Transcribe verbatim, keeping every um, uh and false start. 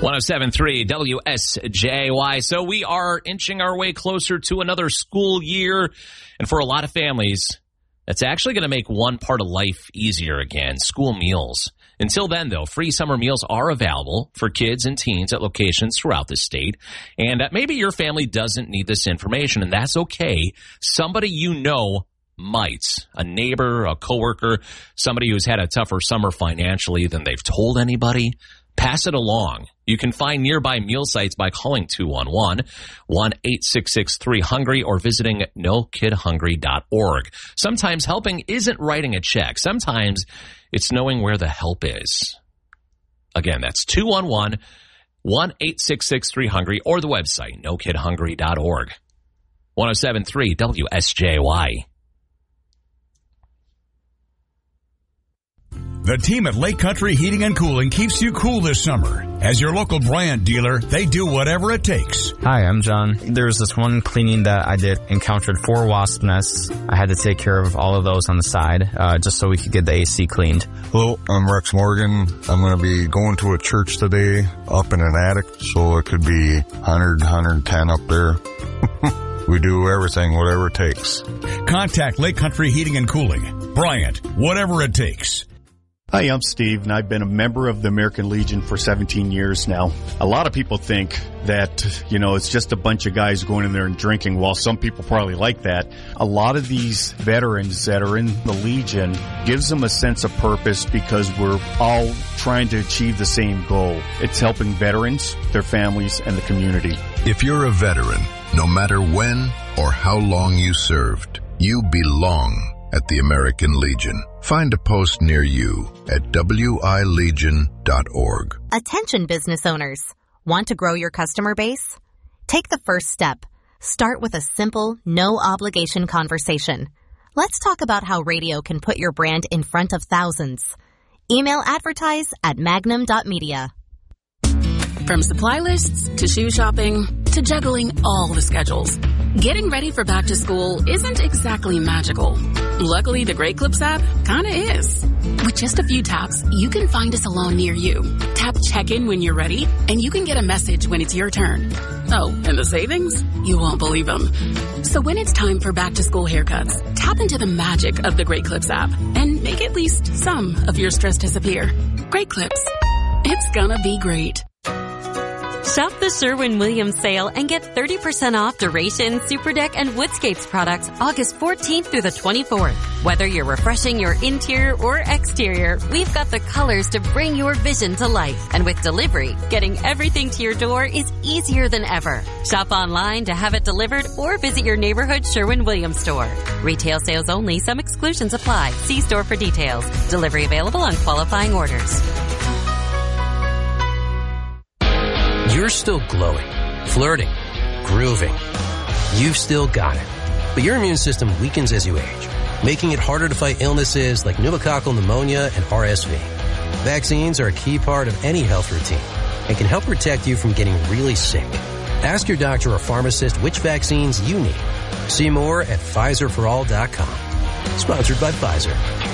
one oh seven point three W S J Y. So we are inching our way closer to another school year. And for a lot of families, that's actually going to make one part of life easier again, school meals. Until then, though, free summer meals are available for kids and teens at locations throughout the state. And uh, maybe your family doesn't need this information, and that's okay. Somebody you know might. A neighbor, a coworker, somebody who's had a tougher summer financially than they've told anybody. Pass it along. You can find nearby meal sites by calling two one one, one eight six six three hungry or visiting no kid hungry dot org. Sometimes helping isn't writing a check. Sometimes it's knowing where the help is. Again, that's two one one, one eight six six three hungry or the website no kid hungry dot org. one oh seven point three W S J Y. The team at Lake Country Heating and Cooling keeps you cool this summer. As your local Bryant dealer, they do whatever it takes. Hi, I'm John. There was this one cleaning that I did, encountered four wasp nests. I had to take care of all of those on the side, uh, just so we could get the A C cleaned. Hello, I'm Rex Morgan. I'm going to be going to a church today up in an attic, so it could be one hundred, one hundred ten up there. We do everything, whatever it takes. Contact Lake Country Heating and Cooling. Bryant, whatever it takes. Hi, I'm Steve, and I've been a member of the American Legion for seventeen years now. A lot of people think that, you know, it's just a bunch of guys going in there and drinking. While some people probably like that, a lot of these veterans that are in the Legion gives them a sense of purpose because we're all trying to achieve the same goal. It's helping veterans, their families, and the community. If you're a veteran, no matter when or how long you served, you belong at the American Legion. Find a post near you at w i legion dot org. Attention business owners. Want to grow your customer base? Take the first step. Start with a simple, no-obligation conversation. Let's talk about how radio can put your brand in front of thousands. Email advertise at magnum dot media. From supply lists to shoe shopping to juggling all the schedules, getting ready for back to school isn't exactly magical. Luckily, the Great Clips app kinda is. With just a few taps, you can find a salon near you. Tap check-in when you're ready, and you can get a message when it's your turn. Oh, and the savings? You won't believe them. So when it's time for back to school haircuts, tap into the magic of the Great Clips app and make at least some of your stress disappear. Great Clips. It's gonna be great. Shop the Sherwin-Williams sale and get thirty percent off Duration, Superdeck, and Woodscapes products August fourteenth through the twenty-fourth. Whether you're refreshing your interior or exterior, we've got the colors to bring your vision to life. And with delivery, getting everything to your door is easier than ever. Shop online to have it delivered or visit your neighborhood Sherwin-Williams store. Retail sales only. Some exclusions apply. See store for details. Delivery available on qualifying orders. You're still glowing, flirting, grooving. You've still got it. But your immune system weakens as you age, making it harder to fight illnesses like pneumococcal pneumonia and R S V. Vaccines are a key part of any health routine and can help protect you from getting really sick. Ask your doctor or pharmacist which vaccines you need. See more at Pfizer for all dot com. Sponsored by Pfizer.